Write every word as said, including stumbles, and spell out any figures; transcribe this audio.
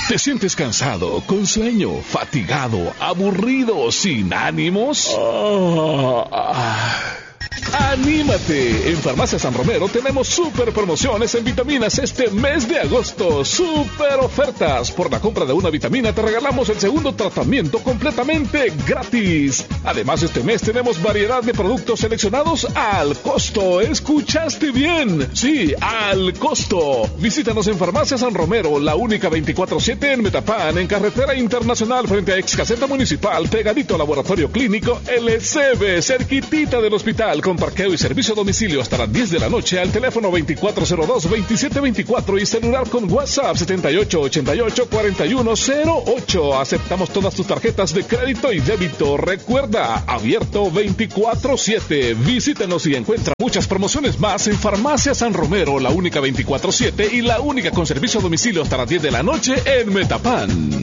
¿Te sientes cansado, con sueño, fatigado, aburrido, sin ánimos? Oh, ah. ¡Anímate! En Farmacia San Romero tenemos super promociones en vitaminas este mes de agosto. Super ofertas. Por la compra de una vitamina te regalamos el segundo tratamiento completamente gratis. Además, este mes tenemos variedad de productos seleccionados al costo. ¿Escuchaste bien? Sí, al costo. Visítanos en Farmacia San Romero, la única veinticuatro siete en Metapán, en Carretera Internacional frente a Ex Caseta Municipal, pegadito al Laboratorio Clínico L C B, cerquitita del hospital, con parqueo y servicio a domicilio hasta las diez de la noche al teléfono veinticuatro cero dos, veintisiete veinticuatro y celular con WhatsApp setenta y ocho ochenta y ocho, cuarenta y uno cero ocho. Aceptamos todas tus tarjetas de crédito y débito. Recuerda, abierto veinticuatro siete. Visítanos y encuentra muchas promociones más en Farmacia San Romero, la única veinticuatro siete y la única con servicio a domicilio hasta las diez de la noche en Metapán.